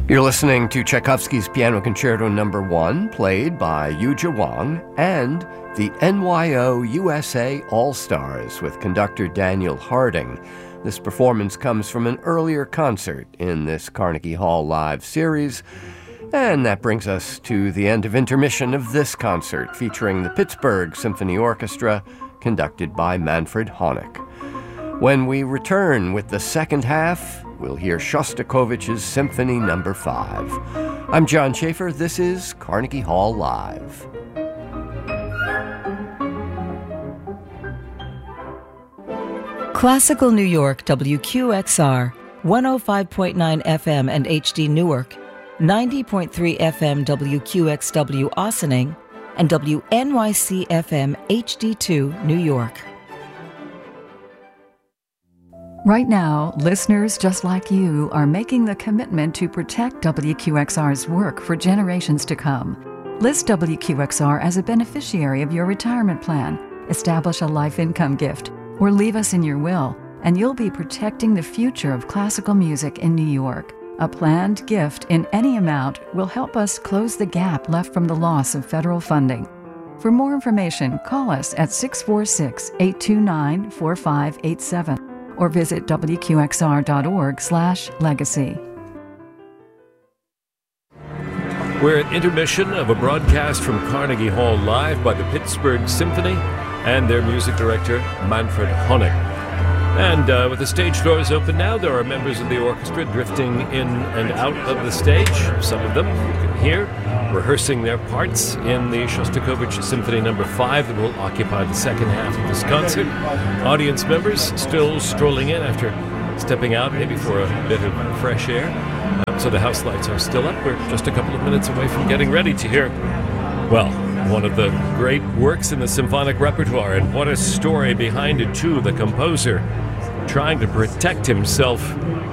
You're listening to Tchaikovsky's Piano Concerto No. 1, played by Yuja Wang, and the NYO USA All-Stars with conductor Daniel Harding. This performance comes from an earlier concert in this Carnegie Hall Live series, and that brings us to the end of intermission of this concert, featuring the Pittsburgh Symphony Orchestra, conducted by Manfred Honeck. When we return with the second half, we'll hear Shostakovich's Symphony No. 5. I'm John Schaefer. This is Carnegie Hall Live. Classical New York, WQXR, 105.9 FM and HD Newark, 90.3 FM WQXW Ossining, and WNYC FM HD2 New York. Right now, listeners just like you are making the commitment to protect WQXR's work for generations to come. List WQXR as a beneficiary of your retirement plan, establish a life income gift, or leave us in your will, and you'll be protecting the future of classical music in New York. A planned gift in any amount will help us close the gap left from the loss of federal funding. For more information, call us at 646-829-4587. or visit wqxr.org/legacy. We're at intermission of a broadcast from Carnegie Hall Live by the Pittsburgh Symphony and their music director, Manfred Honeck. And with the stage doors open now, there are members of the orchestra drifting in and out of the stage. Some of them you can hear rehearsing their parts in the Shostakovich Symphony No. 5 that will occupy the second half of this concert. Audience members still strolling in after stepping out maybe for a bit of fresh air. So the house lights are still up. We're just a couple of minutes away from getting ready to hear, well, one of the great works in the symphonic repertoire, and what a story behind it too. The composer trying to protect himself